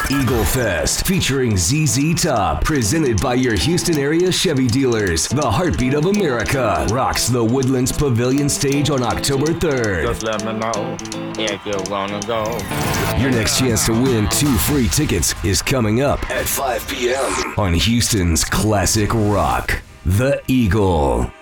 Eagle Fest, featuring ZZ Top, presented by your Houston area Chevy dealers. The Heartbeat of America rocks the Woodlands Pavilion stage on October 3rd. Just let me know if you're gonna go. Your next chance to win 2 free tickets is coming up at 5 p.m. on Houston's Classic Rock, The Eagle.